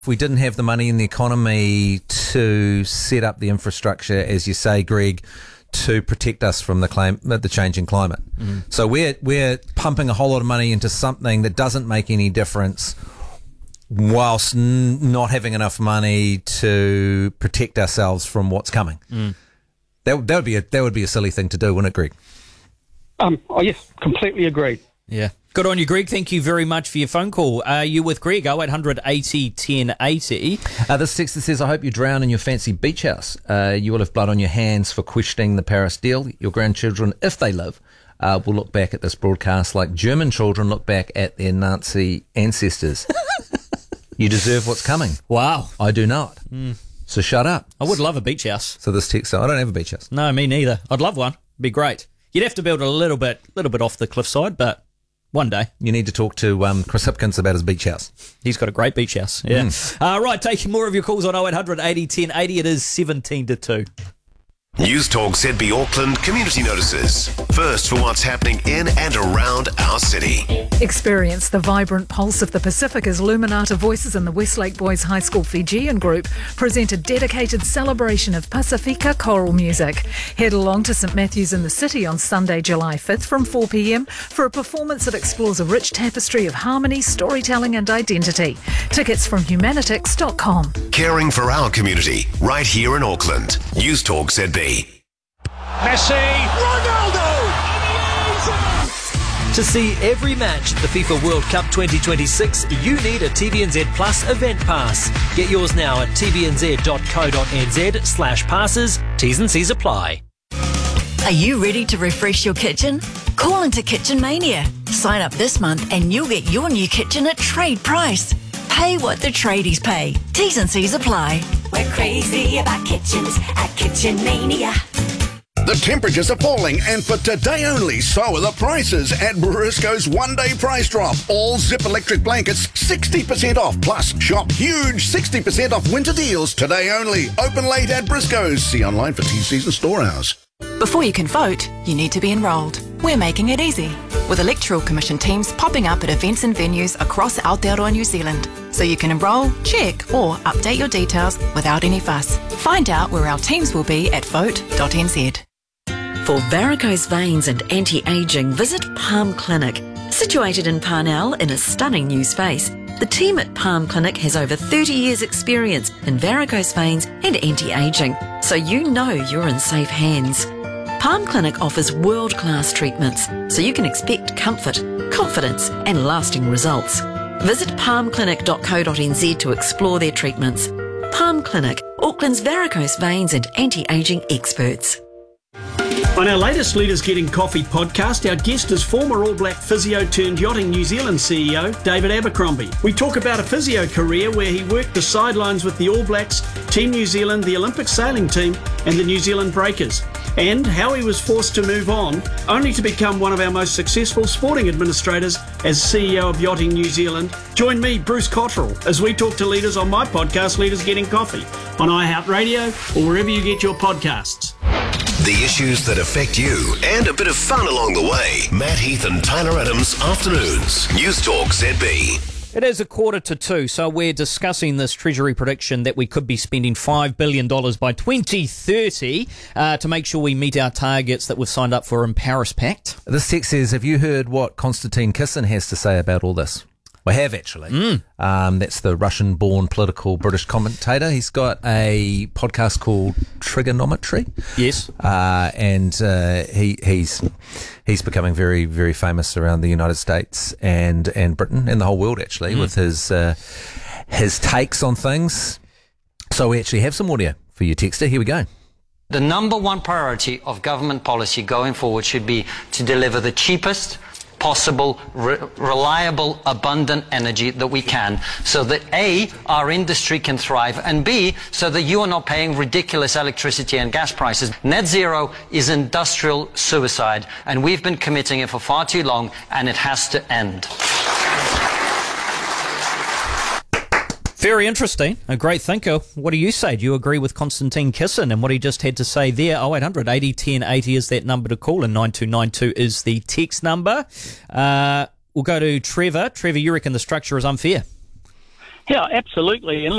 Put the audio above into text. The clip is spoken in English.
If we didn't have the money in the economy to set up the infrastructure, as you say, Greg, to protect us from the changing climate. So we're pumping a whole lot of money into something that doesn't make any difference, whilst not having enough money to protect ourselves from what's coming. That would be a silly thing to do, wouldn't it, Greg? Yes, completely agree. Yeah. Good on you, Greg. Thank you very much for your phone call. You with Greg, 0800 80 1080. This text that says, I hope you drown in your fancy beach house. You will have blood on your hands for questioning the Paris deal. Your grandchildren, if they live, will look back at this broadcast like German children look back at their Nazi ancestors. You deserve what's coming. Wow. I do not. So shut up. I would love a beach house. So this text, I don't have a beach house. No, me neither. I'd love one. It'd be great. You'd have to build a little bit off the cliffside, but one day. You need to talk to Chris Hipkins about his beach house. He's got a great beach house. Yeah. Right, taking more of your calls on 0800 80 1080. It is 17 to 2. News Talk ZB Auckland community notices. First for what's happening in and around our city. Experience the vibrant pulse of the Pacific as Luminata Voices and the Westlake Boys High School Fijian Group present a dedicated celebration of Pasifika choral music. Head along to St Matthews in the City on Sunday, July 5th from 4 p.m. for a performance that explores a rich tapestry of harmony, storytelling and identity. Tickets from humanitix.com. Caring for our community right here in Auckland. News Talk ZB. Messi, Ronaldo! To see every match at the FIFA World Cup 2026, you need a TVNZ Plus event pass. Get yours now at tvnz.co.nz/passes. T's and C's apply. Are you ready to refresh your kitchen? Call into Kitchen Mania. Sign up this month and you'll get your new kitchen at trade price. Pay what the tradies pay. T's and C's apply. We're crazy about kitchens at Kitchen Mania. The temperatures are falling, and for today only, so are the prices at Briscoe's one-day price drop. All Zip electric blankets 60% off, plus shop huge 60% off winter deals today only. Open late at Briscoe's. See online for TCs and store hours. Before you can vote, you need to be enrolled. We're making it easy, with Electoral Commission teams popping up at events and venues across Aotearoa, New Zealand. So you can enrol, check or update your details without any fuss. Find out where our teams will be at vote.nz. For varicose veins and anti-aging, visit Palm Clinic. Situated in Parnell in a stunning new space, the team at Palm Clinic has over 30 years' experience in varicose veins and anti-aging, so you know you're in safe hands. Palm Clinic offers world-class treatments, so you can expect comfort, confidence and lasting results. Visit palmclinic.co.nz to explore their treatments. Palm Clinic, Auckland's varicose veins and anti-aging experts. On our latest Leaders Getting Coffee podcast, our guest is former All Black physio turned Yachting New Zealand CEO, David Abercrombie. We talk about a physio career where he worked the sidelines with the All Blacks, Team New Zealand, the Olympic sailing team and the New Zealand Breakers, and how he was forced to move on, only to become one of our most successful sporting administrators as CEO of Yachting New Zealand. Join me, Bruce Cottrell, as we talk to leaders on my podcast, Leaders Getting Coffee, on iHeartRadio or wherever you get your podcasts. The issues that affect you and a bit of fun along the way. Matt Heath and Tyler Adams, afternoons. News Talk ZB. It is 1:45, so we're discussing this Treasury prediction that we could be spending $5 billion by 2030 to make sure we meet our targets that we've signed up for in Paris Pact. This text says, have you heard what Konstantin Kisin has to say about all this? We have, actually. That's the Russian-born political British commentator. He's got a podcast called Trigonometry. Yes. And he's becoming very, very famous around the United States and Britain and the whole world, actually, with his takes on things. So we actually have some audio for you, Texter. Here we go. The number one priority of government policy going forward should be to deliver the cheapest possible, reliable, abundant energy that we can, so that A, our industry can thrive, and B, so that you are not paying ridiculous electricity and gas prices. Net zero is industrial suicide, and we've been committing it for far too long, and it has to end. Very interesting. A great thinker. What do you say? Do you agree with Konstantin Kisin and what he just had to say there? 0800 80 1080 is that number to call, and 9292 is the text number. We'll go to Trevor. Trevor, you reckon the structure is unfair? Yeah, absolutely. And